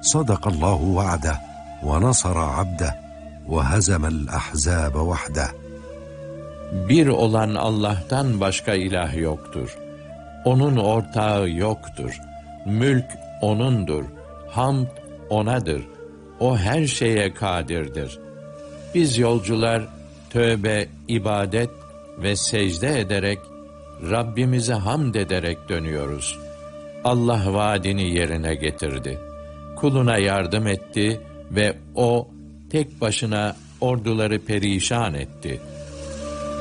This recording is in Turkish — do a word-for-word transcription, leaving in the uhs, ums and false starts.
Sadakallahu va'de ve nasara abde ve hazemel ahzâbe vahde. Bir olan Allah'tan başka ilah yoktur. Onun ortağı yoktur. Mülk O'nundur. Hamd O'nadır. O her şeye kadirdir. Biz yolcular tövbe, ibadet ve secde ederek Rabbimize hamd ederek dönüyoruz. Allah vaadini yerine getirdi. Kuluna yardım etti ve O tek başına orduları perişan etti.